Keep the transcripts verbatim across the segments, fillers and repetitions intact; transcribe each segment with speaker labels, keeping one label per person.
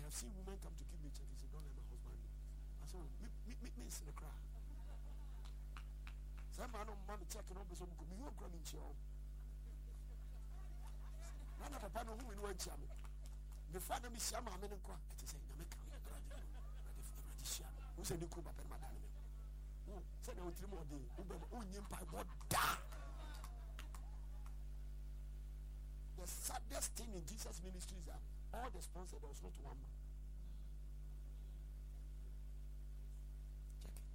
Speaker 1: I've seen women come to give me check. They say, don't let my husband know. I said, me, me, me, me, in the crowd. Some man on money checking on some good. You are coming to your none of papa no who in one channel. The father is Shama Menqua. It is a Namaka. Who said you could have been madame? Who said I would three more days? Who knew by what? The saddest thing in Jesus' ministry is that all the sponsors, there was not one man. Check it.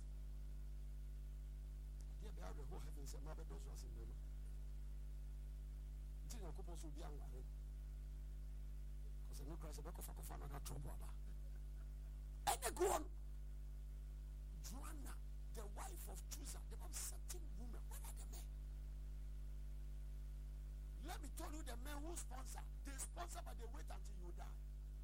Speaker 1: Dear, they are the whole heavens and my bed was in them. Until the couples will be young. Because the new Christ, a back of a fan and a trouble. And they go on. Joanna, the wife of Chusa, the certain woman. Where are the men? Let me tell you, the men who sponsor, they sponsor, but they wait until you die.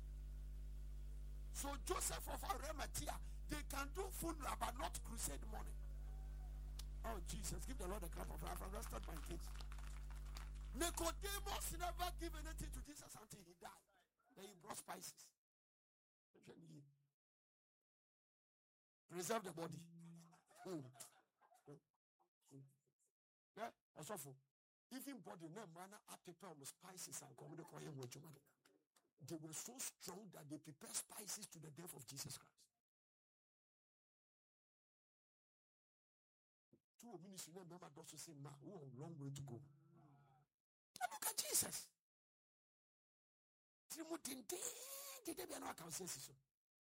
Speaker 1: So Joseph of Arimathea, they can do funeral, but not crusade money. Oh Jesus, give the Lord a clap of hands. I've rested my kids. Nicodemus never gave anything to Jesus until he died. Then he brought spices. Preserve the body. Mm. Mm. Mm. Yeah, that's awful. Even body, no man, I prepare the spices and come to call him with you. They were so strong that they prepare spices to the death of Jesus Christ. Two minutes, you remember, those who say, "Ma, we have a long way to go." And look at Jesus. Timothy, did they be an account?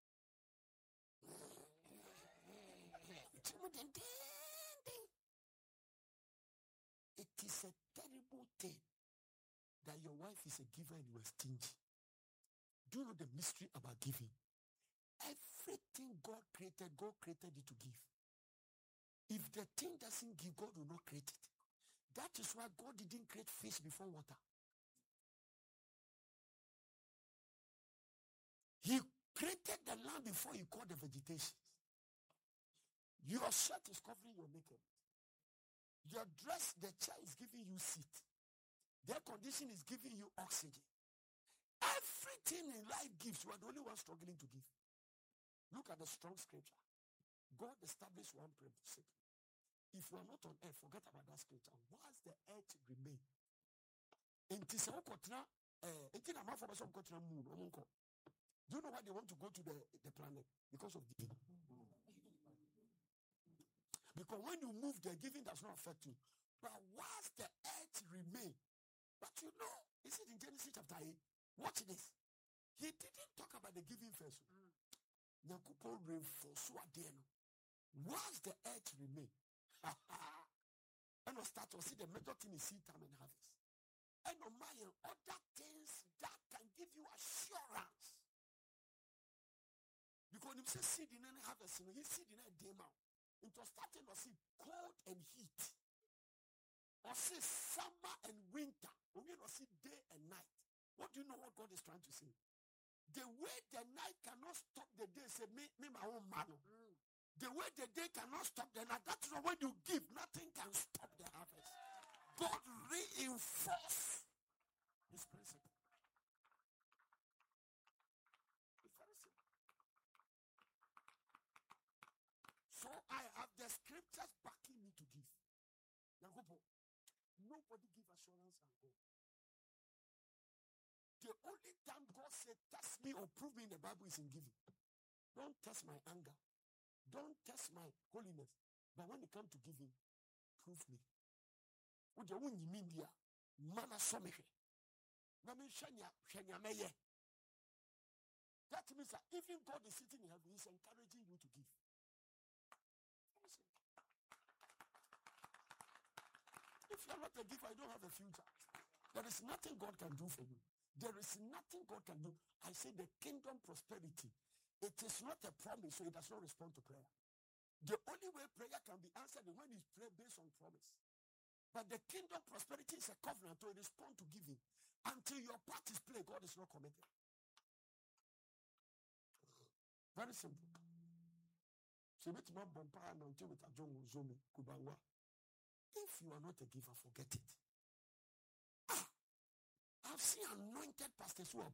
Speaker 1: It is a terrible thing that your wife is a giver and you are stingy. Do you know the mystery about giving? Everything God created, God created it to give. If the thing doesn't give, God will not create it. That is why God didn't create fish before water. He created the land before he called the vegetation. Your shirt is covering your naked. Your dress, the chair is giving you seat. Their condition is giving you oxygen. Everything in life gives. You are the only one struggling to give. Look at the strong scripture. God established one principle. If you are not on earth, forget about that scripture. Whilst the earth remains, do you know why they want to go to the, the planet? Because of giving. Because when you move, the giving does not affect you. But whilst the earth remains, but you know, is it in Genesis chapter eight? Watch this. He didn't talk about the giving first. Whilst the earth remains, and I start to see the major thing is seed time and harvest. And no matter other things that can give you assurance. Because if you seed in any harvest, he seed in a day out. It was starting to see cold and heat. Or see summer and winter. Or we see day and night. What do you know what God is trying to say? The way the night cannot stop the day, say me, me my own man. Mm. The way the day cannot stop the night, that's why when you give, nothing can stop the harvest. God reinforces his principle. It's very simple. So I have the scriptures backing me to give. Nobody give assurance and go. The only time God said, test me or prove me in the Bible is in giving. Don't test my anger. Don't test my holiness. But when it comes to giving, prove me. What do you mean there? Mana somehe. That means that even God is sitting in heaven, he's encouraging you to give. If you are not a giver, you don't have a future. There is nothing God can do for you. There is nothing God can do. I say the kingdom prosperity, it is not a promise, so it does not respond to prayer. The only way prayer can be answered is when it's prayer based on promise. But the kingdom prosperity is a covenant to respond to giving. Until your part is played, God is not committed. Very simple. So if you are not a giver, forget it. Ah, I've seen anointed pastors who are